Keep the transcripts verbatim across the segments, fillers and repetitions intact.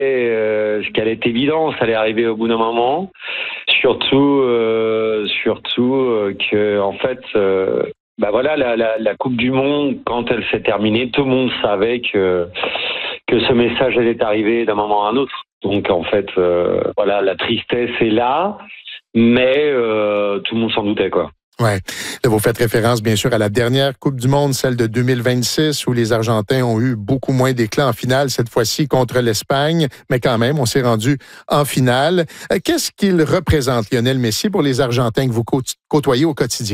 euh, ce qu'elle est évident, ça allait arriver au bout d'un moment. Surtout, euh, surtout euh, que en fait, euh, bah voilà, la, la, la Coupe du Monde, quand elle s'est terminée, tout le monde savait que que ce message allait arriver d'un moment à un autre. Donc en fait, euh, voilà, la tristesse est là, mais euh, tout le monde s'en doutait, quoi. Ouais. Vous faites référence, bien sûr, à la dernière Coupe du Monde, celle de deux mille vingt-six, où les Argentins ont eu beaucoup moins d'éclat en finale, cette fois-ci contre l'Espagne. Mais quand même, on s'est rendu en finale. Qu'est-ce qu'il représente, Lionel Messi, pour les Argentins que vous côtoyez au quotidien?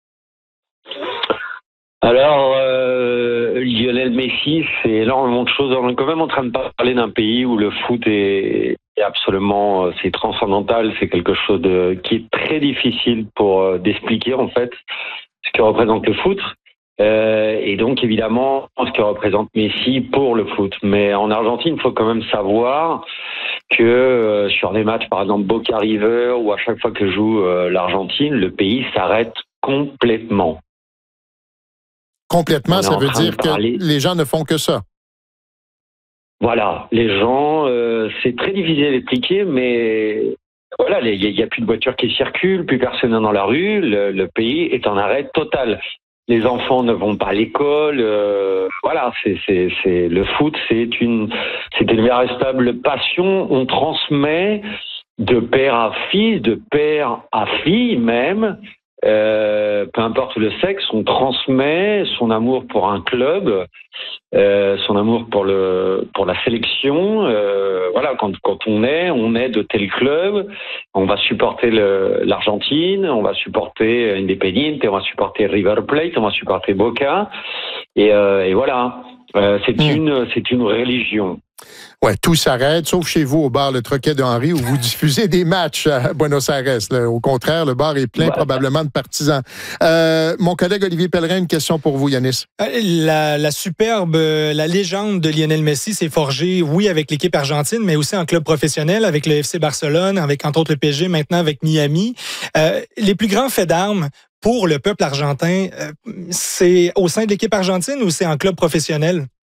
Alors, euh, Lionel Messi, c'est énormément de choses. On est quand même en train de parler d'un pays où le foot est... Et absolument, c'est transcendantal, c'est quelque chose de, qui est très difficile pour euh, d'expliquer en fait ce que représente le foot euh, et donc évidemment ce que représente Messi pour le foot. Mais en Argentine, il faut quand même savoir que euh, sur les matchs, par exemple Boca River, ou à chaque fois que joue euh, l'Argentine, le pays s'arrête complètement. Complètement, ça veut dire que les gens ne font que ça. Voilà, les gens, euh, c'est très difficile à expliquer, mais voilà, il n'y a, a plus de voitures qui circulent, plus personne n'est dans la rue, le, le pays est en arrêt total. Les enfants ne vont pas à l'école, euh, voilà, c'est, c'est, c'est le foot, c'est une, c'est une véritable passion. On transmet de père à fils, de père à fille même. Euh, peu importe le sexe, on transmet son amour pour un club, euh, son amour pour le pour la sélection. Euh, voilà, quand quand on est, on est de tel club, on va supporter le, l'Argentine, on va supporter Independiente, on va supporter River Plate, on va supporter Boca, et, euh, et voilà, euh, c'est mmh. une c'est une religion. Ouais, tout s'arrête, sauf chez vous au bar Le Troquet de Henry où vous diffusez des matchs à Buenos Aires. Là. Au contraire, le bar est plein ouais. probablement de partisans. Euh, mon collègue Olivier Pellerin, une question pour vous, Yanis. La, la superbe, la légende de Lionel Messi s'est forgée, oui, avec l'équipe argentine, mais aussi en club professionnel, avec le F C Barcelone, avec entre autres le P S G, maintenant avec Miami. Euh, les plus grands faits d'armes pour le peuple argentin, euh, c'est au sein de l'équipe argentine ou c'est en club professionnel?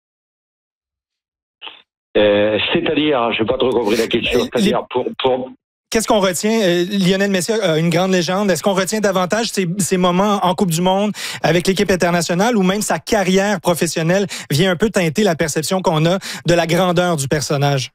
Euh, c'est-à-dire, je n'ai pas trop compris la question. C'est-à-dire, Les... pour, pour... Qu'est-ce qu'on retient? Euh, Lionel Messi a une grande légende. Est-ce qu'on retient davantage ces, ces moments en Coupe du Monde avec l'équipe internationale ou même sa carrière professionnelle vient un peu teinter la perception qu'on a de la grandeur du personnage?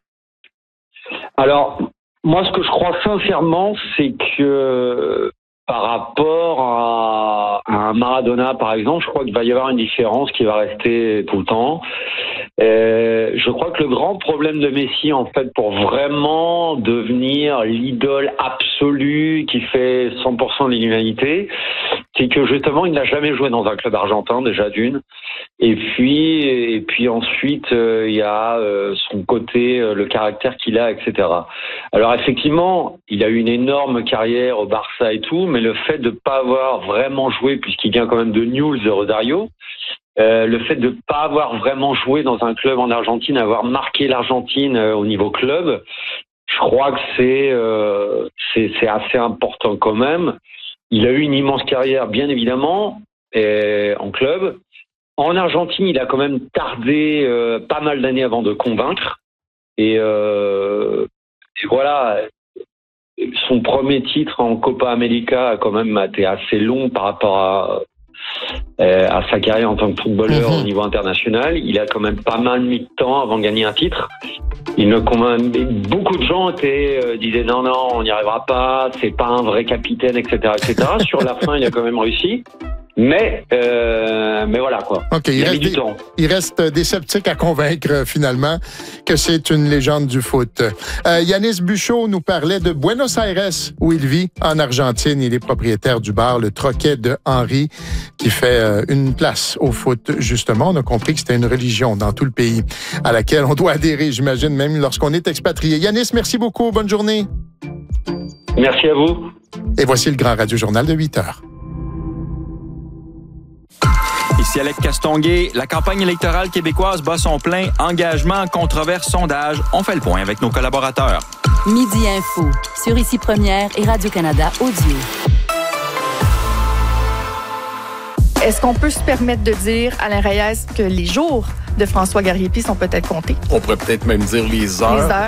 Alors, moi, ce que je crois sincèrement, c'est que par rapport à, à un Maradona, par exemple, je crois qu'il va y avoir une différence qui va rester tout le temps. Euh, je crois que le grand problème de Messi, en fait, pour vraiment devenir l'idole absolue qui fait cent pour cent de l'humanité, c'est que justement, il n'a jamais joué dans un club argentin, déjà d'une. Et puis, et puis ensuite, euh, il y a euh, son côté, euh, le caractère qu'il a, et cetera. Alors effectivement, il a eu une énorme carrière au Barça et tout, mais le fait de ne pas avoir vraiment joué, puisqu'il vient quand même de Newell's de Rosario, euh, le fait de ne pas avoir vraiment joué dans un club en Argentine, avoir marqué l'Argentine euh, au niveau club, je crois que c'est, euh, c'est, c'est assez important quand même. Il a eu une immense carrière, bien évidemment, et, en club. En Argentine, il a quand même tardé euh, pas mal d'années avant de convaincre. Et, euh, et voilà, son premier titre en Copa América a quand même été assez long par rapport à, euh, à sa carrière en tant que footballeur mmh. au niveau international. Il a quand même pas mal mis de temps avant de gagner un titre. Il ne convainc... Beaucoup de gens étaient, euh, disaient non, non, on n'y arrivera pas, c'est pas un vrai capitaine, et cetera, et cetera. Sur la fin, il a quand même réussi. Mais, euh, mais voilà quoi. Okay, il, il, reste des, il reste des sceptiques à convaincre finalement que c'est une légende du foot. Euh, Yanis Buchot nous parlait de Buenos Aires où il vit en Argentine. Il est propriétaire du bar Le Troquet de Henry qui fait euh, une place au foot justement. On a compris que c'était une religion dans tout le pays à laquelle on doit adhérer, j'imagine, même lorsqu'on est expatrié. Yanis, merci beaucoup. Bonne journée. Merci à vous. Et voici le Grand Radio Journal de huit heures. Ici Alex Castonguay, la campagne électorale québécoise bat son plein. Engagement, controverse, sondage. On fait le point avec nos collaborateurs. Midi Info, sur Ici Première et Radio-Canada Audio. Est-ce qu'on peut se permettre de dire, Alain Reyes, que les jours de François Gariépy sont peut-être comptés? On pourrait peut-être même dire les heures. Les heures.